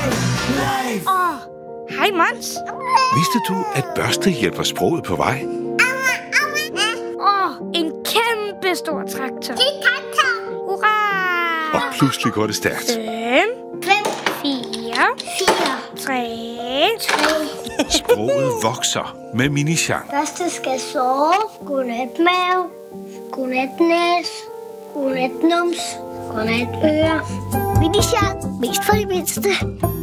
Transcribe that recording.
Hej, Mons. Vidste du, at børste hjælper sproget på vej? En kæmpe stor traktor. Det er traktor. Og Hurra! pludselig går det stærkt. 5, 4, 3. Sproget vokser med Mini-Jean. Første skal sove. Godnat mave. Godnat næs. Godnat nums. Godnat øre. Mini-Jean. Mest for de mindste.